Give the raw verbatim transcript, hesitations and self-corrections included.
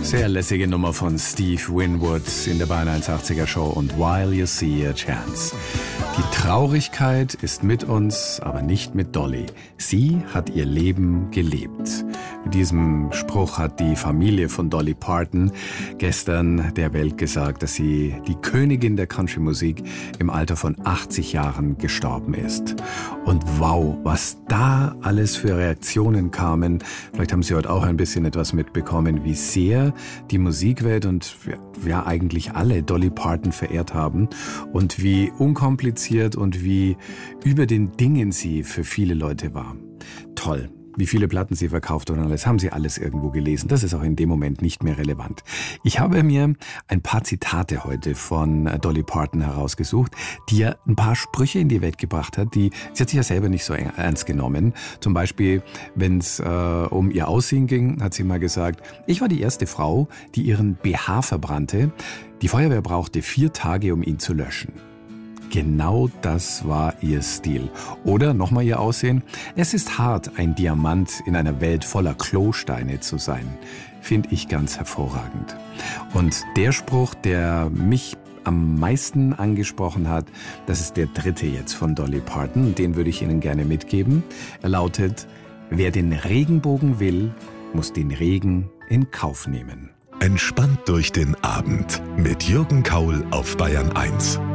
Sehr lässige Nummer von Steve Winwood in der Bayern eins achtziger Show und While You See a Chance. Die Traurigkeit ist mit uns, aber nicht mit Dolly. Sie hat ihr Leben gelebt. Mit diesem Spruch hat die Familie von Dolly Parton gestern der Welt gesagt, dass sie die Königin der Country-Musik im Alter von achtzig Jahren gestorben ist. Und wow, was da alles für Reaktionen kamen. Vielleicht haben Sie heute auch ein bisschen etwas mitbekommen, wie sehr die Musikwelt und ja eigentlich alle Dolly Parton verehrt haben und wie unkompliziert und wie über den Dingen sie für viele Leute war. Toll. Wie viele Platten sie verkauft und alles, haben Sie alles irgendwo gelesen. Das ist auch in dem Moment nicht mehr relevant. Ich habe mir ein paar Zitate heute von Dolly Parton herausgesucht, die ja ein paar Sprüche in die Welt gebracht hat, die, sie hat sich ja selber nicht so ernst genommen. Zum Beispiel, wenn es äh, um ihr Aussehen ging, hat sie mal gesagt, ich war die erste Frau, die ihren B H verbrannte. Die Feuerwehr brauchte vier Tage, um ihn zu löschen. Genau das war ihr Stil. Oder nochmal ihr Aussehen. Es ist hart, ein Diamant in einer Welt voller Klosteine zu sein. Finde ich ganz hervorragend. Und der Spruch, der mich am meisten angesprochen hat, das ist der dritte jetzt von Dolly Parton. Den würde ich Ihnen gerne mitgeben. Er lautet, wer den Regenbogen will, muss den Regen in Kauf nehmen. Entspannt durch den Abend mit Jürgen Kaul auf Bayern eins.